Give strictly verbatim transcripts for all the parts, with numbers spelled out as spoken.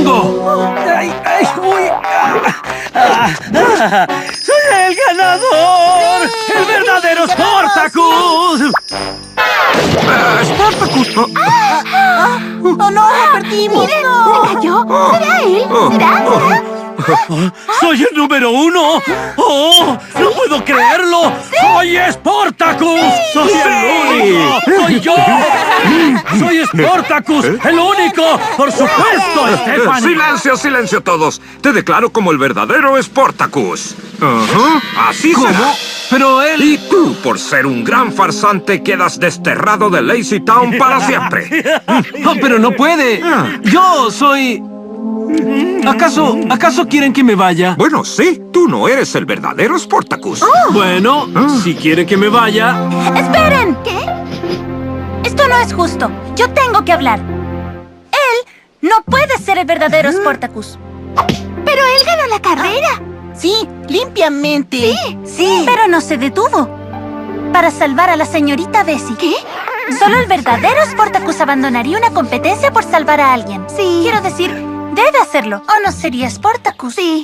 tengo! ¡Ay, ay, uy! Ah, ah, ¡Soy el ganador! ¡El verdadero Sportacus! Uh, Spartacus. Oh, ¡Ah! ¡Ah! ¡Oh, no! ¡Lo perdimos! ¡Miren! ¡Se cayó! ¿Será él? ¿Será? ¿Será? ¡Soy el número uno! ¡Oh! ¡No puedo creerlo! ¡Soy Sportacus! ¡Soy el único! ¡Soy yo! ¡Soy Sportacus! ¡El único! ¡Por supuesto, Stephanie! ¡Silencio, silencio todos! Te declaro como el verdadero Sportacus. Ajá, así ¿Cómo? será. Pero él... Y tú, por ser un gran farsante, quedas desterrado de Lazy Town para siempre. Oh, pero no puede. Yo soy... ¿Acaso, acaso quieren que me vaya? Bueno, sí, tú no eres el verdadero Sportacus. Bueno, si quiere que me vaya... ¡Esperen! ¿Qué? Esto no es justo. Yo tengo que hablar. Él no puede ser el verdadero Sportacus. Pero él ganó la carrera. Sí, limpiamente. Sí, sí. Pero no se detuvo. Para salvar a la señorita Bessie. ¿Qué? Solo el verdadero Sportacus abandonaría una competencia por salvar a alguien. Sí. Quiero decir, debe hacerlo. ¿O no sería Sportacus? Sí.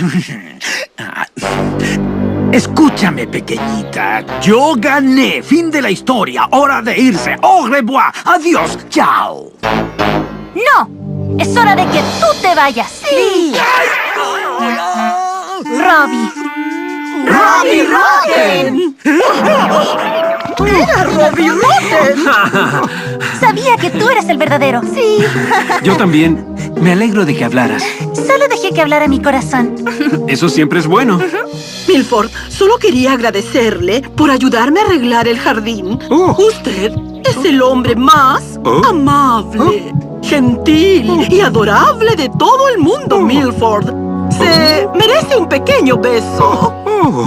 Escúchame, pequeñita. Yo gané. Fin de la historia. Hora de irse. Au revoir. Adiós. Chao. ¡No! Es hora de que tú te vayas. Sí. Robbie. ¡Robbie Rotten! ¡Era Robbie Rotten! Sabía que tú eres el verdadero. Sí. Yo también. Me alegro de que hablaras. Solo dejé que hablara mi corazón. Eso siempre es bueno. Milford, solo quería agradecerle por ayudarme a arreglar el jardín. Oh. Usted es el hombre más Oh. amable, gentil y adorable de todo el mundo, Milford. Se merece un pequeño beso. Oh.